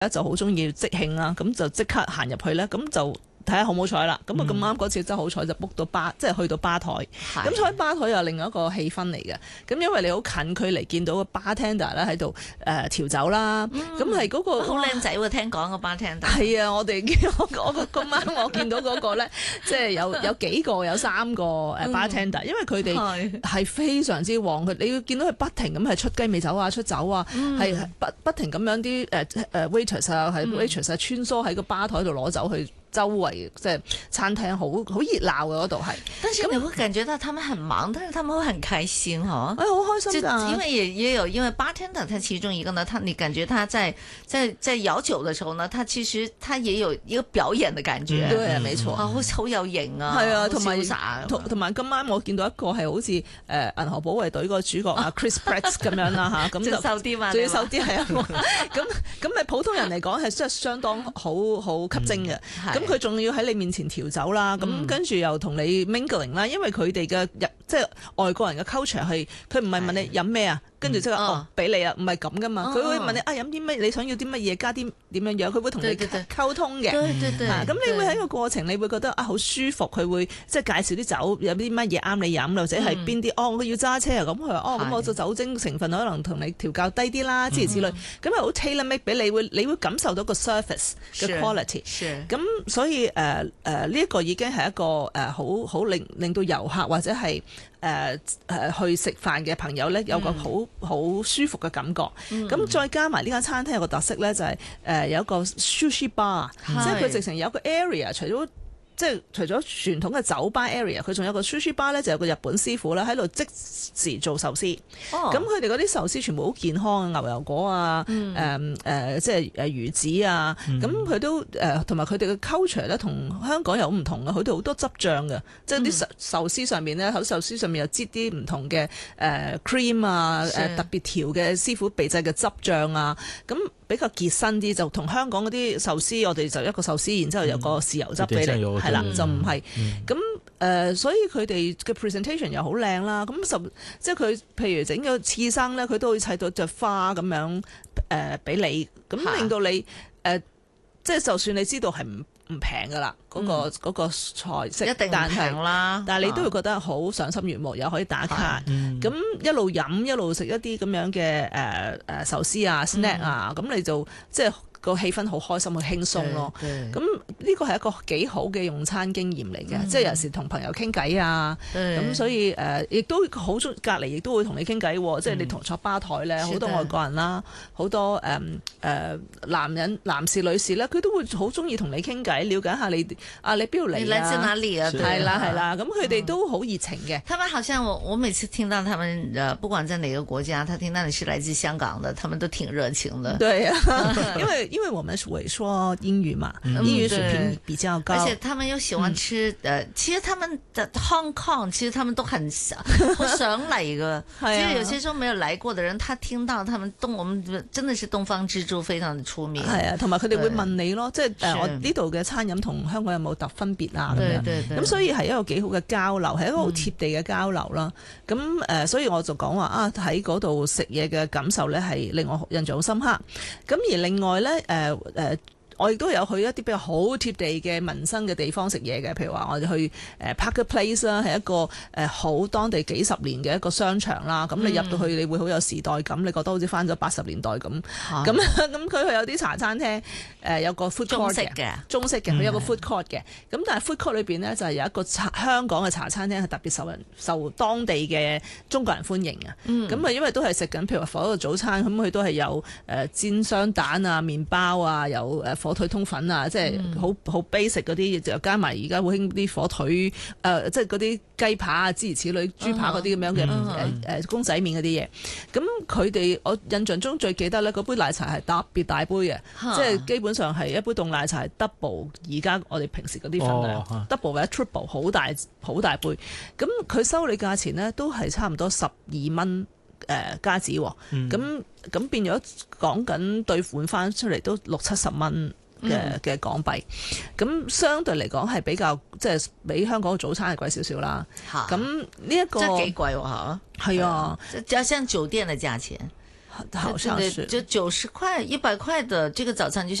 就好中意即興啦，咁就即刻行入去咧，咁就睇下好唔好彩啦。咁啊咁啱嗰次真係好彩就 book 到即係去到吧台。咁坐喺吧台又另外一個氣氛嚟嘅。咁因為你好近距離見到個 bartender 咧喺度調酒啦，咁係嗰個好靚仔喎，聽講個 bartender。 係啊，我哋我今晚我見到嗰個咧，即係有幾個有3個bartender，因為佢哋係非常之旺，你要見到佢不停咁係出雞尾酒啊、出酒啊，係不停咁樣啲waiters 啊、係 waitress 啊穿梭喺個吧台度攞酒去。周圍即係餐廳好熱鬧嘅嗰度係， 但是你會感覺到他們很忙，但是他們會很開心嗬。 好開心㗎， 因為也有因為 bartender 他其中一個呢，你感覺他在搖酒的時候呢，他其實他也有一個表演的感覺。 對，沒錯。 好有型啊， 係啊，同埋今晚我見到一個係好似銀河保衛隊個主角Chris Pratt 咁樣啦嚇，咁就瘦啲嘛， 最瘦啲係啊，咁咪普通人嚟講係真係相當好吸睛嘅。咁佢仲要喺你面前調酒啦，咁跟住又同你 mingling 啦，因為佢哋嘅即係外國人嘅 culture 係，佢唔係問你飲咩啊，跟住即係俾你啊，唔係咁噶嘛，佢會問你飲啲乜，你想要啲乜嘢，加啲點樣樣，佢會同你溝通嘅。咁你會喺個過程，你會覺得好舒服，佢會即係介紹啲酒有啲乜嘢啱你飲，或者係邊啲我要揸車啊，咁佢話咁我就酒精成分可能同你調校低啲啦，諸如此類，咁係好 tailor make 俾你會感受到個 service 嘅 quality。咁所以呢一個已經係一個好令到遊客或者係去食飯嘅朋友咧有個好舒服嘅感覺。咁再加埋呢間餐廳有個特色咧，就係有一個 sushi bar，即係佢直情有一個 area，除咗傳統嘅酒吧 area， 佢仲有個 sushi bar 咧，就有個日本師傅咧喺度即時做壽司。咁佢哋嗰啲壽司全部好健康，牛油果啊，即係魚子啊。咁佢都同埋佢哋嘅 culture 咧，同香港有唔同嘅。佢哋好多汁醬嘅，即係啲壽司上面咧，喺壽司上面又擠啲唔同嘅cream 啊，特別調嘅師傅秘製嘅汁醬啊。咁比較結身啲，就同香港嗰啲壽司，我哋就一個壽司，然之後有個豉油汁俾你，係啦，就唔係咁所以佢哋嘅 presentation 又好靚啦。咁即係佢譬如整個刺身咧，佢都會砌到隻花咁樣俾你，咁令到你即係就算你知道係唔平噶啦，嗰個菜式一定唔平啦， 但係你都會覺得好賞心悅目，又可以打卡。咁一路飲一路食一啲咁樣嘅壽司啊、snack 啊，咁你就即係個氣氛好開心，好輕鬆咯。咁呢個係一個幾好嘅用餐經驗嚟嘅，即係有時同朋友傾偈啊，咁所以亦都好中隔離亦都會同你傾偈，即係你同坐吧台咧，好多外國人啦，好多男士女士咧，佢都會好中意同你傾偈，了解下你邊度嚟啊？ 你來自哪裡啊？ 係啦，咁佢哋都好熱情嘅。 他們好像我每次聽到他們不管在哪個國家，他聽到你是來自香港的，他們都挺熱情的。 對啊，因為我們會說英語嘛，英語水平比較高， 而且他們又喜歡吃其實他們的 Hong Kong 其實他們都好想嚟㗎。其實有些時候沒有來過的人，他聽到他們我們真的是東方之珠，非常的出名。 係啊，同埋佢哋會問你咯，即係我呢度嘅餐飲同香港有冇特分別啊？咁樣咁所以係一個幾好嘅交流，係一個好貼地嘅交流啦。咁所以我就講話喺嗰度食嘢嘅感受咧，係令我印象好深刻。咁而另外咧我亦都有去一啲比較好貼地嘅民生嘅地方食嘢嘅，譬如話我哋去Parker Place 啦，係一個好當地幾十年嘅一個商場啦。咁你入到去，你會好有時代感，你覺得好似翻咗80年代咁。咁佢有啲茶餐廳有個 food court 嘅，中式嘅，佢有個 food court 嘅。咁但係 food court 裏邊呢，就係有一個香港嘅茶餐廳係特別受當地嘅中國人歡迎啊。咁因為都係食緊譬如話火鍋早餐，咁佢都係有煎雙蛋啊、麵包啊，有火腿通粉啊，即係好 basic 嗰啲，就加埋而家會興啲火腿即係嗰啲雞扒啊，諸如此類，豬扒嗰啲咁樣嘅公仔麵嗰啲嘢。咁佢哋我印象中最記得咧，嗰杯奶茶係特別大杯嘅，即係基本上係一杯凍奶茶係 double 而家我哋平時嗰啲份量，double 或者 triple 好大杯。咁佢收你價錢呢，都係差唔多12蚊加紙喎。咁變咗講緊兌換翻出嚟都60-70蚊嘅港幣，咁相對嚟講係比較即係比香港嘅早餐係貴少少啦。咁呢一個真係幾貴喎嚇！ 係啊， 就像酒店嘅價錢。 好像是就90塊、100塊的這個早餐就